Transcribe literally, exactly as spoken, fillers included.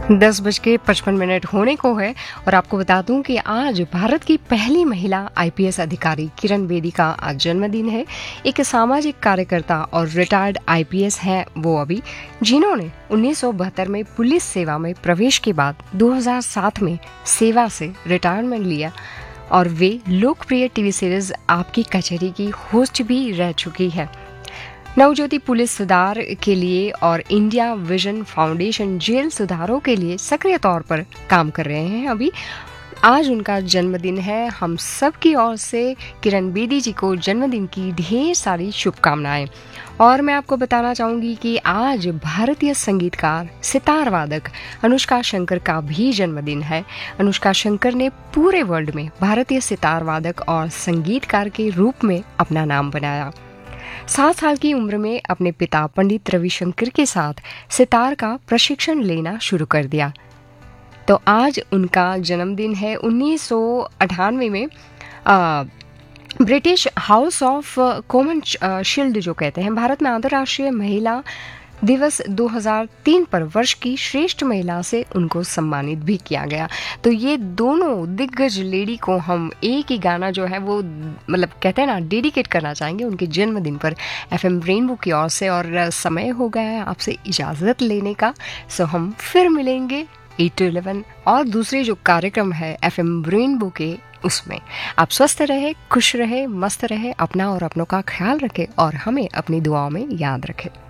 दस बज के पचपन मिनट होने को है और आपको बता दूं कि आज भारत की पहली महिला आईपीएस अधिकारी किरण बेदी का आज जन्मदिन है। एक सामाजिक कार्यकर्ता और रिटायर्ड आईपीएस हैं वो अभी, जिन्होंने उन्नीस सौ बहत्तर में पुलिस सेवा में प्रवेश के बाद दो हज़ार सात में सेवा से रिटायरमेंट लिया और वे लोकप्रिय टीवी सीरीज आपकी कचहरी की होस्ट भी रह चुकी है। नवज्योति पुलिस सुधार के लिए और इंडिया विजन फाउंडेशन जेल सुधारों के लिए सक्रिय तौर पर काम कर रहे हैं। अभी आज उनका जन्मदिन है। हम सब की ओर से किरण बेदी जी को जन्मदिन की ढेर सारी शुभकामनाएं। और मैं आपको बताना चाहूंगी कि आज भारतीय संगीतकार सितार वादक अनुष्का शंकर का भी जन्मदिन है। अनुष्का शंकर ने पूरे वर्ल्ड में भारतीय सितार वादक और संगीतकार के रूप में अपना नाम बनाया। सात साल की उम्र में अपने पिता पंडित रविशंकर के साथ सितार का प्रशिक्षण लेना शुरू कर दिया। तो आज उनका जन्मदिन है। उन्नीस सौ अट्ठानवे में आ, British house of common shield जो कहते हैं, भारत में अंतर्राष्ट्रीय महिला दिवस दो हज़ार तीन पर वर्ष की श्रेष्ठ महिला से उनको सम्मानित भी किया गया। तो ये दोनों दिग्गज लेडी को हम एक ही गाना जो है वो मतलब कहते हैं ना डेडिकेट करना चाहेंगे उनके जन्मदिन पर एफएम रेनबो की ओर से। और समय हो गया है आपसे इजाज़त लेने का। सो हम फिर मिलेंगे एट टू इलेवन और दूसरे जो कार्यक्रम है एफएम रेनबो के उसमें। आप स्वस्थ रहे, खुश रहे, मस्त रहे, अपना और अपनों का ख्याल रखें और हमें अपनी दुआओं में याद रखें।